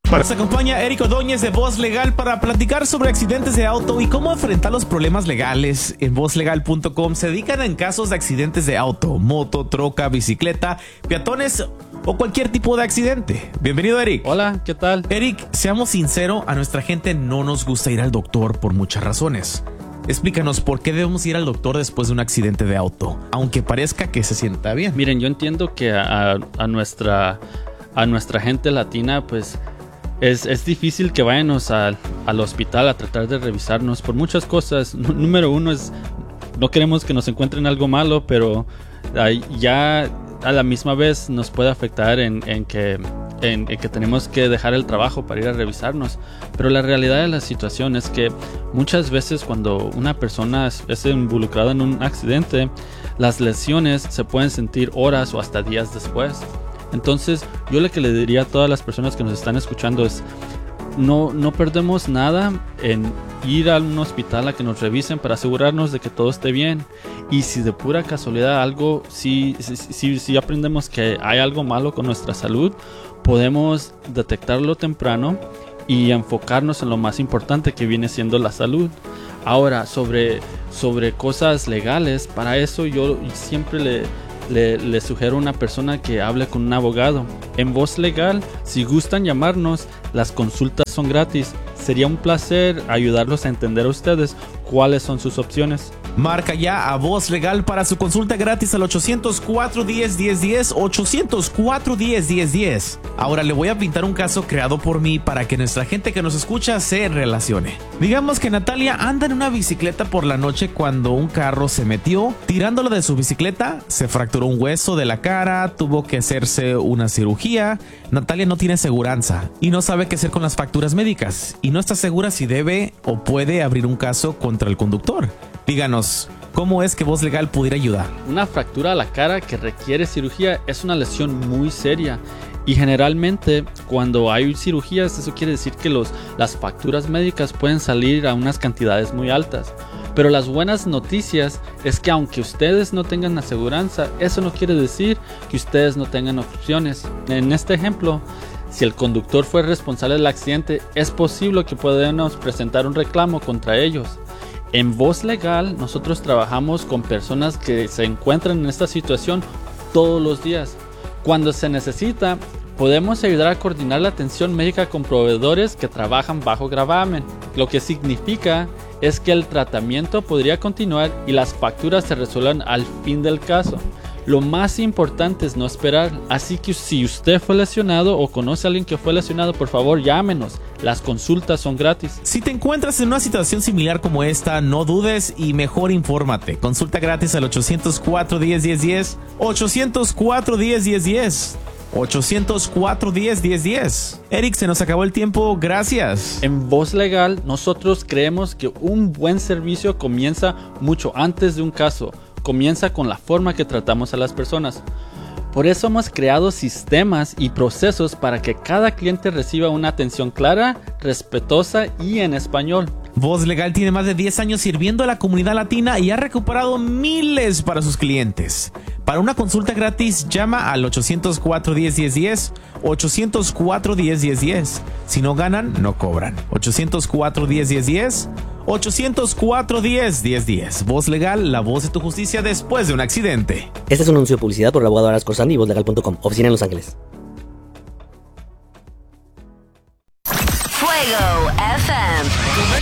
Nos acompaña Eric Ordóñez de Voz Legal para platicar sobre accidentes de auto y cómo enfrentar los problemas legales. En vozlegal.com se dedican en casos de accidentes de auto, moto, troca, bicicleta, peatones o cualquier tipo de accidente. Bienvenido, Eric. Hola, ¿qué tal? Eric, seamos sinceros, a nuestra gente no nos gusta ir al doctor por muchas razones. Explícanos por qué debemos ir al doctor después de un accidente de auto, aunque parezca que se sienta bien. Miren, yo entiendo que a nuestra gente latina, pues es difícil que vayamos al hospital a tratar de revisarnos por muchas cosas. Número uno es, no queremos que nos encuentren algo malo, pero ya a la misma vez nos puede afectar en que tenemos que dejar el trabajo para ir a revisarnos. Pero la realidad de la situación es que muchas veces cuando una persona es involucrada en un accidente, las lesiones se pueden sentir horas o hasta días después. Entonces, yo lo que le diría a todas las personas que nos están escuchando es no perdemos nada en ir a un hospital a que nos revisen para asegurarnos de que todo esté bien. Y si de pura casualidad algo, si aprendemos que hay algo malo con nuestra salud, podemos detectarlo temprano y enfocarnos en lo más importante, que viene siendo la salud. Ahora, sobre cosas legales, para eso yo siempre le sugiero a una persona que hable con un abogado. En Voz Legal, si gustan llamarnos, las consultas son gratis. Sería un placer ayudarlos a entender a ustedes cuáles son sus opciones. Marca ya a Voz Legal para su consulta gratis al 800-410-1010, 800-410-1010. Ahora le voy a pintar un caso creado por mí para que nuestra gente que nos escucha se relacione. Digamos que Natalia anda en una bicicleta por la noche cuando un carro se metió. Tirándolo de su bicicleta, se fracturó un hueso de la cara, tuvo que hacerse una cirugía. Natalia no tiene seguranza y no sabe qué hacer con las facturas médicas y no está segura si debe o puede abrir un caso contra el conductor. Díganos, ¿cómo es que Voz Legal pudiera ayudar? Una fractura a la cara que requiere cirugía es una lesión muy seria. Y generalmente cuando hay cirugías, eso quiere decir que las facturas médicas pueden salir a unas cantidades muy altas. Pero las buenas noticias es que aunque ustedes no tengan aseguranza, eso no quiere decir que ustedes no tengan opciones. En este ejemplo, si el conductor fue responsable del accidente, es posible que podamos presentar un reclamo contra ellos. En Voz Legal, nosotros trabajamos con personas que se encuentran en esta situación todos los días. Cuando se necesita, podemos ayudar a coordinar la atención médica con proveedores que trabajan bajo gravamen, lo que significa es que el tratamiento podría continuar y las facturas se resuelvan al fin del caso. Lo más importante es no esperar, así que si usted fue lesionado o conoce a alguien que fue lesionado, por favor llámenos, las consultas son gratis. Si te encuentras en una situación similar como esta, no dudes y mejor infórmate. Consulta gratis al 800-410-1010, 800-410-1010. 800-410-1010. Eric, se nos acabó el tiempo, gracias. En Voz Legal, nosotros creemos que un buen servicio comienza mucho antes de un caso. Comienza con la forma que tratamos a las personas. Por eso hemos creado sistemas y procesos para que cada cliente reciba una atención clara, respetuosa y en español. Voz Legal tiene más de 10 años sirviendo a la comunidad latina y ha recuperado miles para sus clientes. Para una consulta gratis, llama al 800-410-1010, 800-410-1010. Si no ganan, no cobran. 800-410-1010, 800-410-1010. Voz Legal, la voz de tu justicia después de un accidente. Este es un anuncio de publicidad por el abogado Aras Corsani y vozlegal.com, oficina en Los Ángeles. Fuego FM.